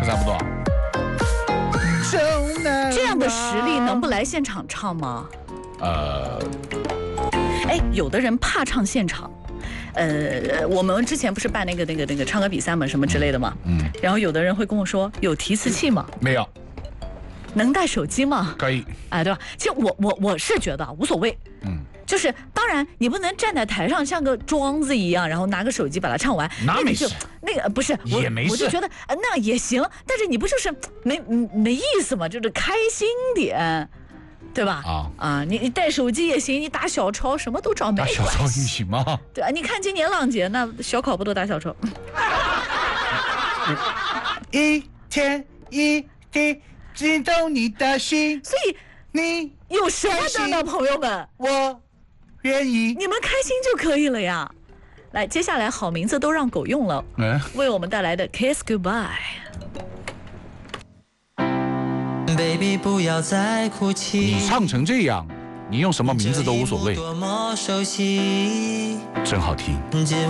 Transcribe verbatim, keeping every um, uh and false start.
差不多。 这样的实力能不来现场唱吗？ 呃， 哎，有的人怕唱现场。呃，我们之前不是办那个那个那个唱歌比赛嘛，什么之类的嘛。嗯。然后有的人会跟我说，有提词器吗？ 没有。 能带手机吗？ 可以。 哎，对吧？其实我我我是觉得无所谓。嗯。就是当然，你不能站在台上像个庄子一样，然后拿个手机把它唱完。 那没事。 那个不是，我也没事。 我就觉得呃那也行，但是你不就是没没意思嘛？就是开心点。对吧？啊啊，你你带手机也行，你打小抄什么都找没关系。 打小抄也行吗？ 对啊，你看今年浪姐那小考不都打小抄？ 一天一地激动你的心， 所以你有什么的呢，朋友们？ 我愿意， 你们开心就可以了呀。来，接下来好名字都让狗用了，嗯、为我们带来的 Kiss Goodbye。Baby， 不要再哭泣。 你唱成这样，你用什么名字都无所谓。 多么熟悉， 真好听。